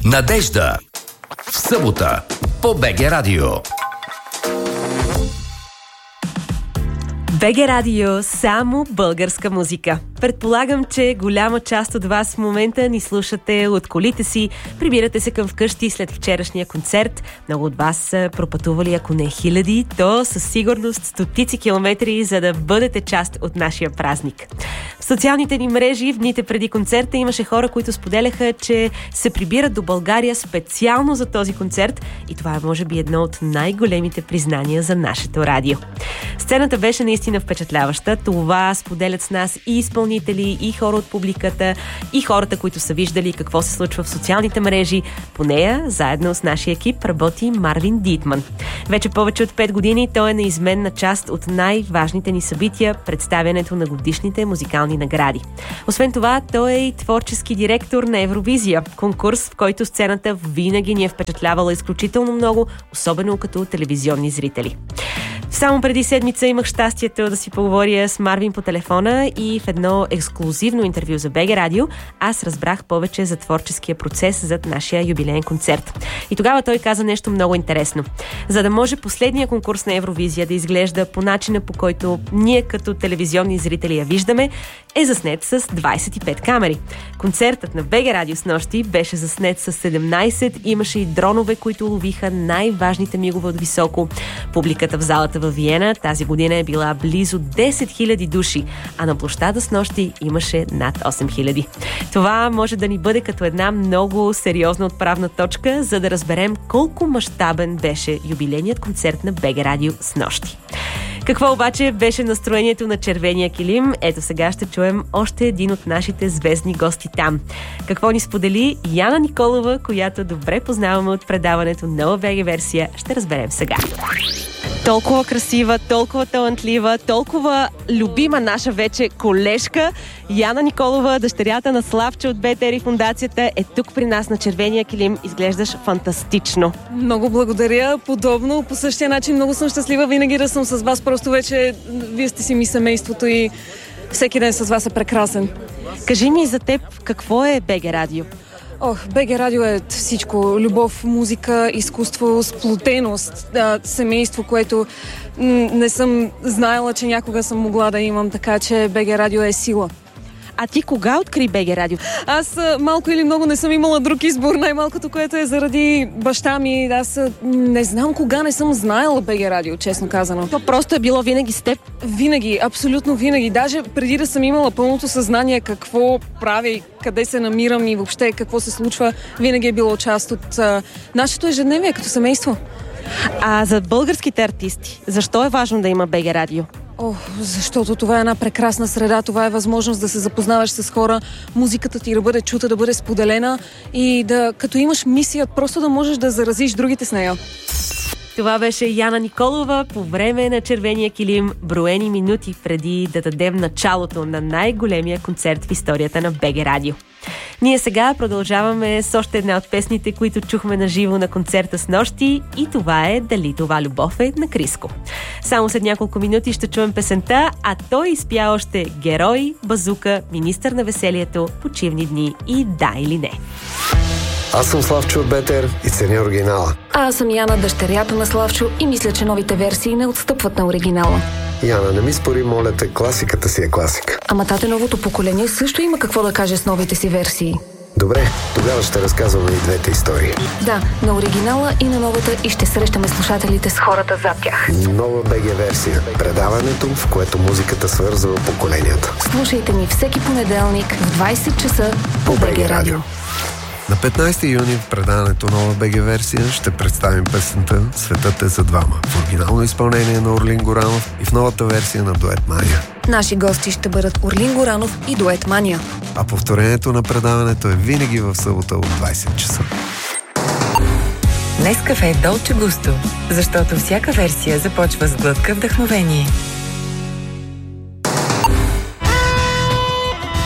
Надежда. В събота по БГ Радио. БГ Радио, само българска музика. Предполагам, че голяма част от вас в момента ни слушате от колите си, прибирате се към вкъщи след вчерашния концерт. Много от вас са пропътували, ако не хиляди, то със сигурност стотици километри, за да бъдете част от нашия празник. В социалните ни мрежи в дните преди концерта имаше хора, които споделяха, че се прибират до България специално за този концерт и това е може би едно от най-големите признания за нашето радио. Сцената беше наистина впечатляваща. Това споделят с нас и изпълнители, и хора от публиката, и хората, които са виждали какво се случва в социалните мрежи. По нея, заедно с нашия екип, работи Марвин Дитман. Вече повече от 5 години той е неизменна част от най-важните ни събития – представянето на годишните музикални награди. Освен това, той е и творчески директор на Евровизия, конкурс, в който сцената винаги ни е впечатлявала изключително много, особено като телевизионни зрители. Само преди седмица имах щастието да си поговоря с Марвин по телефона и в едно ексклузивно интервю за БГ Радио аз разбрах повече за творческия процес зад нашия юбилеен концерт. И тогава той каза нещо много интересно. За да може последния конкурс на Евровизия да изглежда по начина, по който ние като телевизионни зрители я виждаме, е заснет с 25 камери. Концертът на БГ Радио с нощи беше заснет с 17, имаше и дронове, които ловиха най-важните мигове от високо. Публиката в залата във Виена тази година е била близо 10 000 души, а на площада с нощи имаше над 8 000. Това може да ни бъде като една много сериозна отправна точка, за да разберем колко мащабен беше юбилейният концерт на БГ Радио с нощи. Какво обаче беше настроението на червения килим? Ето сега ще чуем още един от нашите звездни гости там. Какво ни сподели Яна Николова, която добре познаваме от предаването Нова БГ версия, ще разберем сега. Толкова красива, толкова талантлива, толкова любима наша вече колежка. Яна Николова, дъщерята на Славчо от БТР и фундацията, е тук при нас на червения килим. Изглеждаш фантастично. Много благодаря. Подобно, по същия начин много съм щастлива винаги да съм с вас. Просто вече вие сте си ми семейството и всеки ден с вас е прекрасен. Кажи ми за теб, какво е БГ Радио? БГ Радио е всичко. Любов, музика, изкуство, сплотеност, семейство, което не съм знаела, че някога съм могла да имам, така че БГ Радио е сила. А ти кога откри БГ Радио? Аз малко или много не съм имала друг избор. Най-малкото, което е заради баща ми. Аз не знам кога не съм знаела БГ Радио, честно казано. То просто е било винаги с теб? Винаги, абсолютно винаги. Даже преди да съм имала пълното съзнание какво правя и къде се намирам и въобще какво се случва, винаги е било част от нашето ежедневие като семейство. А за българските артисти, защо е важно да има БГ Радио? Защото това е една прекрасна среда, това е възможност да се запознаваш с хора, музиката ти да бъде чута, да бъде споделена и да, като имаш мисия, просто да можеш да заразиш другите с нея. Това беше Яна Николова по време на червения килим, броени минути преди да дадем началото на най-големия концерт в историята на БГ Радио. Ние сега продължаваме с още една от песните, които чухме на живо на концерта с нощи, и това е "Дали това любов е" на Криско. Само след няколко минути ще чуем песента, а той изпя още "Герой", "Базука", "Министър на веселието", "Почивни дни" и "Да или не". Аз съм Славчо от БТР и ценя оригинала. Аз съм Яна, дъщерята на Славчо, и мисля, че новите версии не отстъпват на оригинала. Яна, не ми спори, моля те, класиката си е класика. Ама тате, новото поколение също има какво да каже с новите си версии. Добре, тогава ще разказваме и двете истории. Да, на оригинала и на новата, и ще срещаме слушателите с хората зад тях. Нова БГ версия. Предаването, в което музиката свързва поколенията. Слушайте ни всеки понеделник в 20 часа по БГ Радио. На 15 юни в предаването Нова БГ версия ще представим песента "Светът е за двама" в оригинално изпълнение на Орлин Горанов и в новата версия на дует Мания. Наши гости ще бъдат Орлин Горанов и дует Мания. А повторението на предаването е винаги в събота от 20 часа. Нескафе е Долче Густо, защото всяка версия започва с глътка вдъхновение.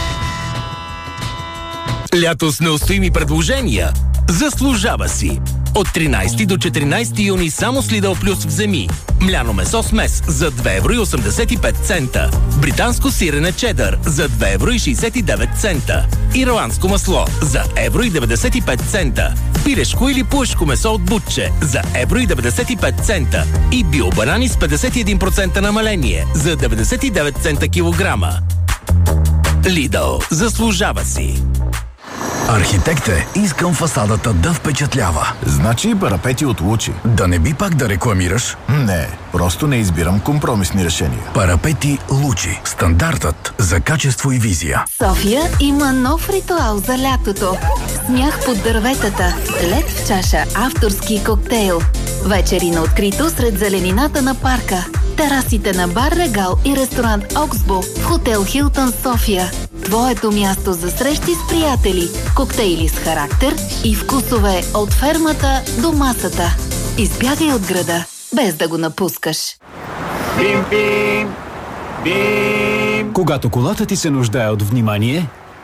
Лято с неустоими предложения. Заслужава си. От 13 до 14 юни само с Lidl Plus вземи. Мляно месо смес за 2,85 евро. Британско сирене чедър за 2,69 евро. Ирландско масло за 1,95 евро. Пилешко или пуешко месо от бутче за 1,95 евро. И биобанани с 51% намаление за 99 цента килограма. Lidl, заслужава си. Архитект е, искам фасадата да впечатлява. Значи парапети от Лучи. Да не би пак да рекламираш? Не, просто не избирам компромисни решения. Парапети Лучи. Стандартът за качество и визия. София има нов ритуал за лятото. Смях под дърветата, лед в чаша, авторски коктейл. Вечери на открито сред зеленината на парка. Терасите на бар Регал и ресторант Оксбо в хотел Хилтън София. Твоето място за срещи с приятели, коктейли с характер и вкусове от фермата до масата. Избягай от града, без да го напускаш. Бим-бим! Бим! Когато колата ти се нуждае от внимание,